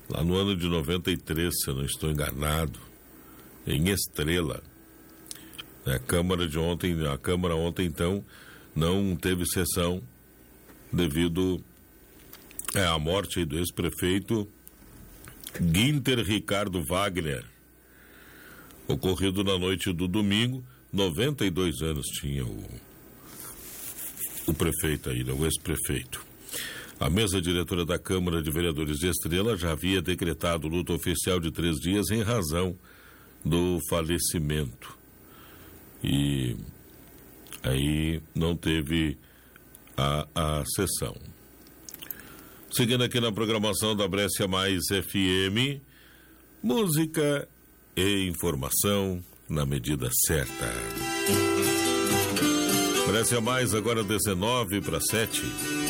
lá no ano de 93, se eu não estou enganado, em Estrela. A Câmara ontem, então, não teve sessão devido à morte do ex-prefeito Guinter Ricardo Wagner, ocorrido na noite do domingo. 92 anos tinha o prefeito ainda, o ex-prefeito. A mesa diretora da Câmara de Vereadores de Estrela já havia decretado luta oficial de 3 dias em razão do falecimento. E aí não teve a sessão. Seguindo aqui na programação da Brescia Mais FM, música e informação na medida certa. Brescia Mais agora 19 para 7.